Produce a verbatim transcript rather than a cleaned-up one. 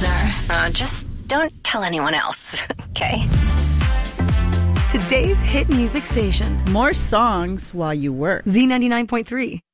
listener. Uh, just don't tell anyone else, okay? Today's hit music station. More songs while you work. Z ninety-nine point three.